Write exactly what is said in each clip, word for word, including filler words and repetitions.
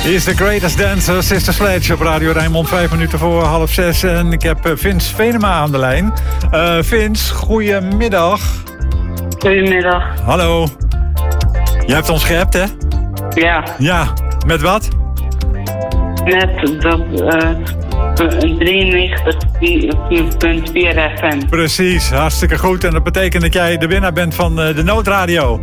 Is The Greatest Dancer, Sister Sledge op Radio Rijnmond, vijf minuten voor half zes. En ik heb Vince Venema aan de lijn. Uh, Vince, goedemiddag. Goedemiddag. Hallo. Je hebt ons geappt, hè? Ja. Ja, met wat? Met dat uh, drieënnegentig punt vier F M. Precies, hartstikke goed. En dat betekent dat jij de winnaar bent van uh, de Noodradio.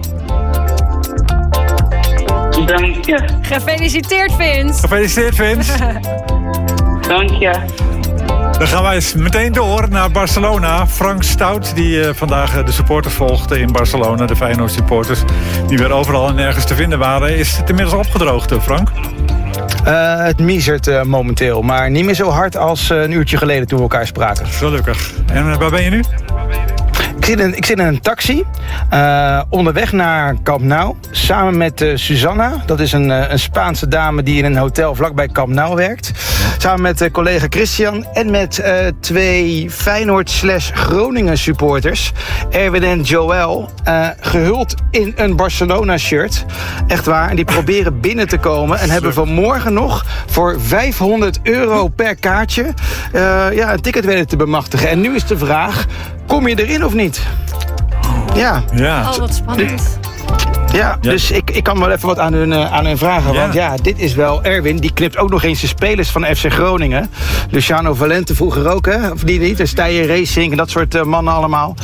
Dank je. Gefeliciteerd, Vince. Gefeliciteerd, Vince. Dank je. Dan gaan wij eens meteen door naar Barcelona. Frank Stout, die uh, vandaag uh, de supporters volgde in Barcelona. De Feyenoord supporters, die weer overal en nergens te vinden waren. Is het inmiddels opgedroogd, uh, Frank? Uh, het miezert uh, momenteel, maar niet meer zo hard als uh, een uurtje geleden toen we elkaar spraken. Gelukkig. En uh, waar ben je nu? Ik zit in, ik zit in een taxi, uh, onderweg naar Camp Nou, samen met uh, Susanna. Dat is een, uh, een Spaanse dame die in een hotel vlakbij Camp Nou werkt. Samen met uh, collega Christian en met uh, twee Feyenoord slash Groningen supporters. Erwin en Joël, uh, gehuld in een Barcelona shirt. Echt waar, en die proberen binnen te komen en hebben vanmorgen nog voor vijfhonderd euro per kaartje uh, ja, een ticket weten te bemachtigen. En nu is de vraag, kom je erin of niet? Ja. Ja. Oh, wat spannend. Ja, Ja. dus ik, ik kan wel even wat aan hun, uh, aan hun vragen. Ja. Want ja, dit is wel Erwin. Die knipt ook nog eens de spelers van F C Groningen. Luciano Valente vroeger ook, hè? Of die niet? Steyr Racing en dat soort uh, mannen allemaal.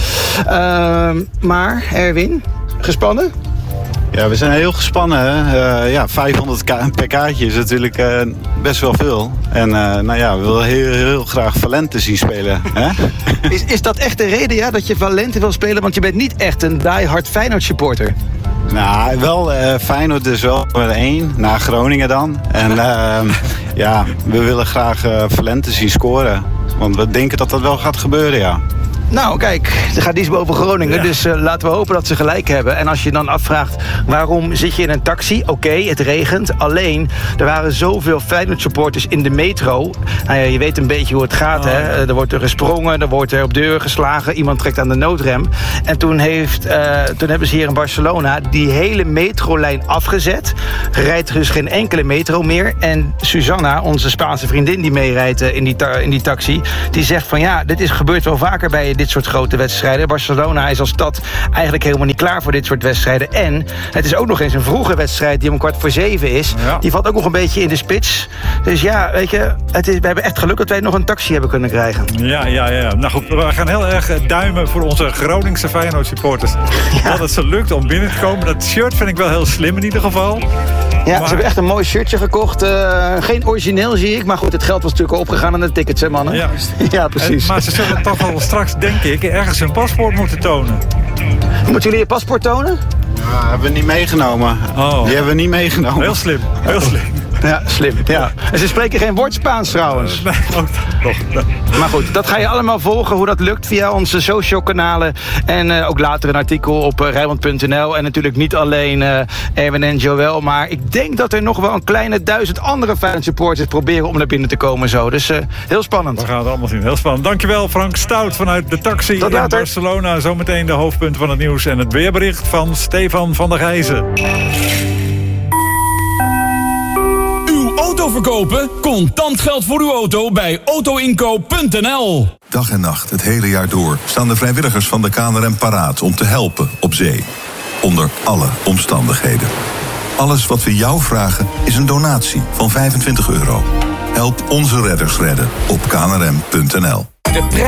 Uh, maar, Erwin, gespannen? Ja, we zijn heel gespannen. Hè? Uh, ja, vijfhonderd ka- per kaartje is natuurlijk uh, best wel veel. En uh, nou ja, we willen heel, heel graag Valente zien spelen. Hè? Is, is dat echt de reden, ja, dat je Valente wil spelen? Want je bent niet echt een diehard Feyenoord supporter. Nou, wel uh, Feyenoord dus wel nummer één, na Groningen dan. En uh, ja, we willen graag uh, Valente zien scoren. Want we denken dat dat wel gaat gebeuren, ja. Nou, kijk, er gaat iets boven Groningen, Ja. dus uh, laten we hopen dat ze gelijk hebben. En als je dan afvraagt, waarom zit je in een taxi? Oké, okay, het regent, alleen, er waren zoveel Feyenoord supporters in de metro. Nou ja, je weet een beetje hoe het gaat, oh, hè. ja. Er wordt er gesprongen, er wordt er op deur geslagen, iemand trekt aan de noodrem. En toen, heeft, uh, toen hebben ze hier in Barcelona die hele metrolijn afgezet. Rijdt dus geen enkele metro meer. En Susanna, onze Spaanse vriendin die meerijdt uh, in, die ta- in die taxi, die zegt van ja, dit is, gebeurt wel vaker bij dit soort grote wedstrijden. Barcelona is als stad eigenlijk helemaal niet klaar voor dit soort wedstrijden. En het is ook nog eens een vroege wedstrijd die om kwart voor zeven is. Ja. Die valt ook nog een beetje in de spits. Dus ja, weet je, het is, we hebben echt geluk dat wij nog een taxi hebben kunnen krijgen. Ja, ja, ja. Nou goed, we gaan heel erg duimen voor onze Groningse Feyenoord supporters. Ja. Dat het ze lukt om binnen te komen. Dat shirt vind ik wel heel slim in ieder geval. Ja, Maar- ze hebben echt een mooi shirtje gekocht. Uh, geen origineel zie ik, maar goed, het geld was natuurlijk al opgegaan aan de tickets, hè mannen? Ja. Ja, precies. En, maar ze zullen toch wel straks, denk ik, ergens hun paspoort moeten tonen. Moeten jullie je paspoort tonen? Ja, hebben we niet meegenomen. Oh. Die hebben we niet meegenomen. Heel slim, heel slim. Ja, slim. Ja. En ze spreken geen woord Spaans trouwens. Nee, ook dat nog. Maar goed, dat ga je allemaal volgen, hoe dat lukt via onze social kanalen. En uh, ook later een artikel op uh, Rijnmond punt n l. En natuurlijk niet alleen uh, Erwin en Joël. Maar ik denk dat er nog wel een kleine duizend andere Feyenoord supporters proberen om naar binnen te komen zo. Dus uh, heel spannend. We gaan het allemaal zien. Heel spannend. Dankjewel Frank Stout vanuit de taxi Tot in later. Barcelona. Zometeen de hoofdpunten van het nieuws en het weerbericht van Stefan van der Gijzen. Auto verkopen? Contant geld voor uw auto bij auto inkoop punt n l. Dag en nacht, het hele jaar door, staan de vrijwilligers van de K N R M paraat om te helpen op zee. Onder alle omstandigheden. Alles wat we jou vragen is een donatie van vijfentwintig euro. Help onze redders redden op k n r m punt n l. De